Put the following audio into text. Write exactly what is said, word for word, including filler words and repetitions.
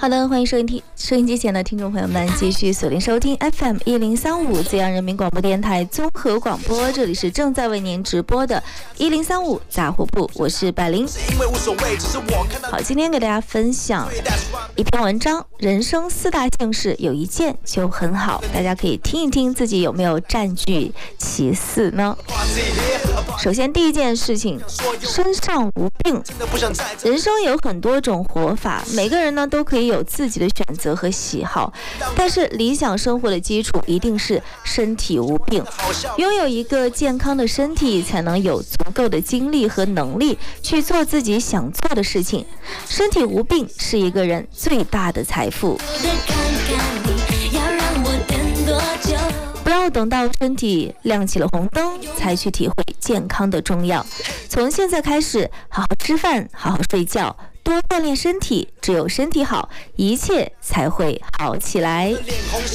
好的，欢迎收听收音机前的听众朋友们继续锁定收听 F M 一零三五资阳人民广播电台综合广播，这里是正在为您直播的一零三五杂货铺，我是百灵。好，今天给大家分享一篇文章，人生四大幸事有一件就很好，大家可以听一听自己有没有占据其四呢？首先第一件事情，身上无病。人生有很多种活法，每个人呢都可以有自己的选择和喜好，但是理想生活的基础一定是身体无病。拥有一个健康的身体，才能有足够的精力和能力去做自己想做的事情。身体无病是一个人最大的财富。不要等到身体亮起了红灯才去体会健康的重要，从现在开始好好吃饭，好好睡觉，多锻炼身体，只有身体好，一切才会好起来。